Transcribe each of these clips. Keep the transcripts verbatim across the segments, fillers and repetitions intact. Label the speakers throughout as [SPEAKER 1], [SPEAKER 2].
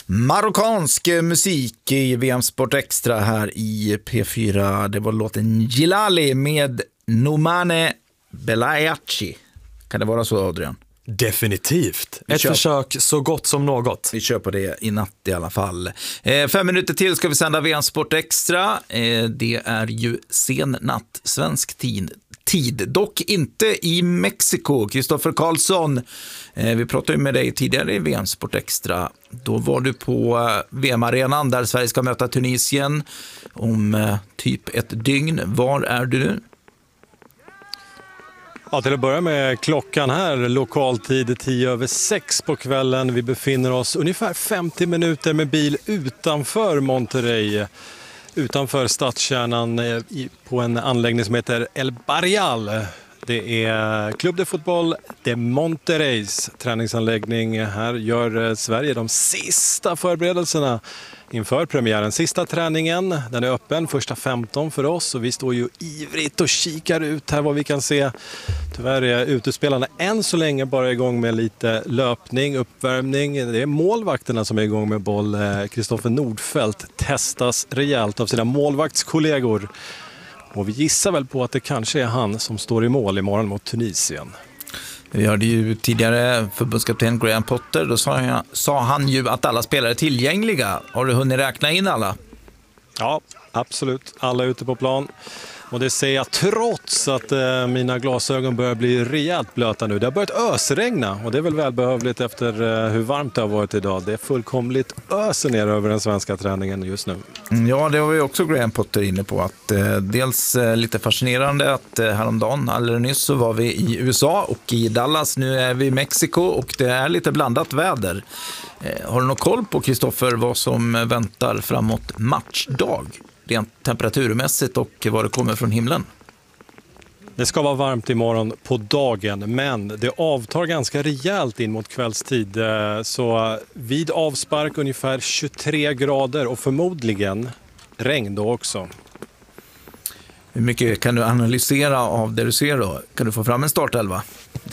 [SPEAKER 1] Marockansk musik i V M Sport Extra här i P fyra. Det var låten Gilali med Nomane Belayachi. Kan det vara så, Adrian?
[SPEAKER 2] Definitivt. Ett
[SPEAKER 1] kör.
[SPEAKER 2] försök så gott som något.
[SPEAKER 1] Vi kör på det i natt i alla fall. Eh, fem minuter till ska vi sända V M Sport Extra. Eh, det är ju sen natt, svensk tid. Tid. Dock inte i Mexiko. Kristoffer Karlsson, eh, vi pratade ju med dig tidigare i V M Sport Extra. Då var du på eh, V M-arenan där Sverige ska möta Tunisien om eh, typ ett dygn. Var är du nu?
[SPEAKER 3] Ja, till att börja med klockan här, lokaltid tio över sex på kvällen. Vi befinner oss ungefär femtio minuter med bil utanför Monterrey. Utanför stadskärnan på en anläggning som heter El Barrial. Det är Club de Fotboll de Monterreys träningsanläggning. Här gör Sverige de sista förberedelserna inför premiären. Sista träningen, den är öppen, första femton för oss. Och vi står ju ivrigt och kikar ut här vad vi kan se. Tyvärr är utespelarna än så länge bara igång med lite löpning, uppvärmning. Det är målvakterna som är igång med boll. Kristoffer Nordfeldt testas rejält av sina målvaktskollegor. Och vi gissar väl på att det kanske är han som står i mål imorgon mot Tunisien.
[SPEAKER 1] Vi hörde ju tidigare förbundskapten Graham Potter. Då sa, jag, sa han ju att alla spelare är tillgängliga. Har du hunnit räkna in alla?
[SPEAKER 3] Ja, absolut. Alla är ute på plan. Och det säger jag trots att eh, mina glasögon börjar bli rejält blöta nu. Det har börjat ösregna och det är väl välbehövligt efter eh, hur varmt det har varit idag. Det är fullkomligt öser ner över den svenska träningen just nu.
[SPEAKER 1] Mm, ja, det var ju också Graham Potter inne på. Att eh, dels eh, lite fascinerande att eh, häromdagen, alldeles nyss så var vi i U S A och i Dallas. Nu är vi i Mexiko och det är lite blandat väder. Eh, har du någon koll på, Kristoffer, vad som väntar framåt matchdag? Rent temperaturmässigt och vad det kommer från himlen.
[SPEAKER 3] Det ska vara varmt imorgon på dagen, men det avtar ganska rejält in mot kvällstid. Så vid avspark ungefär tjugotre grader och förmodligen regn då också.
[SPEAKER 1] Hur mycket kan du analysera av det du ser då? Kan du få fram en startelva?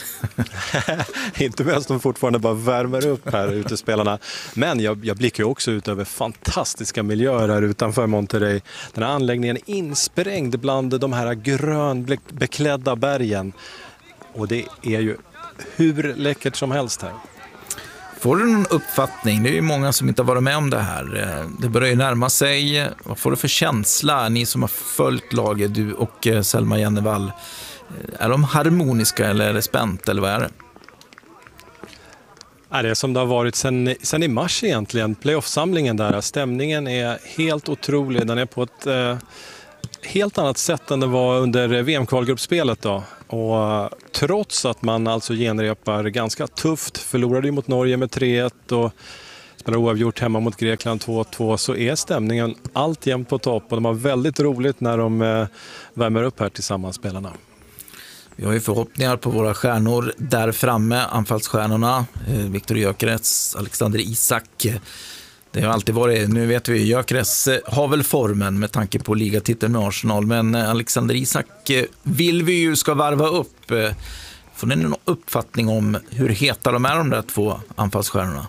[SPEAKER 3] Inte mest, de fortfarande bara värmer upp här ute spelarna. Men jag, jag blickar ju också ut över fantastiska miljöer här utanför Monterrey. Den här anläggningen är insprängd bland de här grönbeklädda bergen. Och det är ju hur läckert som helst här.
[SPEAKER 1] Får du någon uppfattning? Det är ju många som inte har varit med om det här. Det börjar ju närma sig. Vad får du för känsla, ni som har följt laget, du och Selma Jennevall? Är de harmoniska eller är det spänt eller vad är det?
[SPEAKER 3] Ja, det är som det har varit sen, sen i mars egentligen. Playoff-samlingen där. Stämningen är helt otrolig. Den är på ett eh, helt annat sätt än det var under V M-kvalgruppspelet då. Och trots att man alltså genrepar ganska tufft, förlorade ju mot Norge med tre ett och spelar oavgjort hemma mot Grekland två två, så är stämningen alltjämt på topp. Och de har väldigt roligt när de eh, värmer upp här tillsammans, spelarna.
[SPEAKER 1] Vi har ju förhoppningar på våra stjärnor där framme, anfallsstjärnorna, Viktor Gyökeres, Alexander Isak. Det har alltid varit, nu vet vi, Gyökeres har väl formen med tanke på ligatiteln med Arsenal, men Alexander Isak vill vi ju ska varva upp. Får ni någon uppfattning om hur heta de är, de där två anfallsstjärnorna?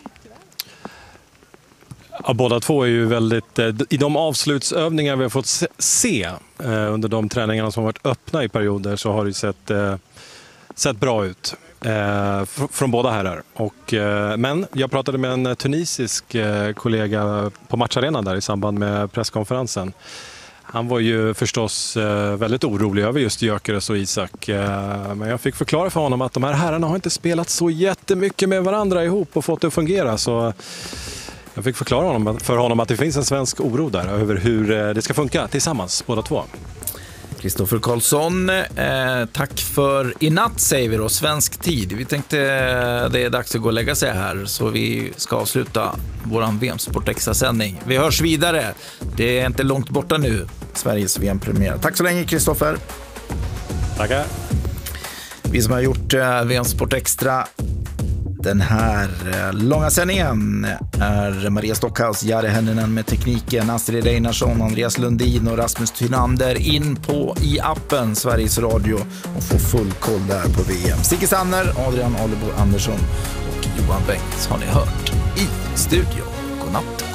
[SPEAKER 3] Ja, båda två är ju väldigt, i de avslutsövningar vi har fått se eh, under de träningarna som har varit öppna i perioder, så har det sett, eh, sett bra ut eh, fr- från båda herrar. Och, eh, men jag pratade med en tunisisk eh, kollega på matcharenan där i samband med presskonferensen. Han var ju förstås eh, väldigt orolig över just Gyökeres och Isak. Eh, men jag fick förklara för honom att de här herrarna har inte spelat så jättemycket med varandra ihop och fått det att fungera, så jag fick förklara honom, för honom att det finns en svensk oro där över hur det ska funka tillsammans, båda två.
[SPEAKER 1] Kristoffer Karlsson, eh, tack för i natt, säger vi då, svensk tid. Vi tänkte eh, det är dags att gå och lägga sig här, så vi ska avsluta våran V M Sport Extra-sändning. Vi hörs vidare. Det är inte långt borta nu, Sveriges V M-premiär. Tack så länge, Kristoffer.
[SPEAKER 3] Tackar.
[SPEAKER 1] Vi som har gjort eh, V M Sport Extra den här långa sändningen är Maria Stockhaus, Jari Henninen med tekniken, Astrid Einarsson, Andreas Lundin och Rasmus Tynander. In på i appen Sveriges Radio och få full koll där på V M. Sicke Sanner, Adrian Alebo Andersson och Johan Bengts har ni hört i studion. god natt.